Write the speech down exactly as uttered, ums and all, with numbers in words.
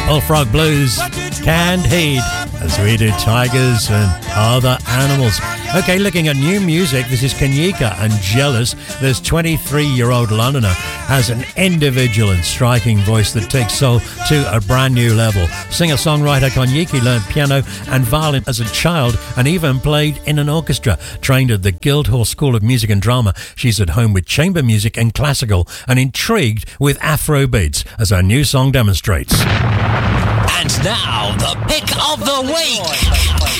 Bullfrog Blues, Canned Heat, as we do Tigers and Other Animals. Okay, looking at new music, this is Kanyika and Jealous. This twenty-three-year-old Londoner has an individual and striking voice that takes soul to a brand new level. Singer-songwriter Kanyika learned piano and violin as a child and even played in an orchestra. Trained at the Guildhall School of Music and Drama, she's at home with chamber music and classical and intrigued with Afro beats, as her new song demonstrates. And now, the pick of the week.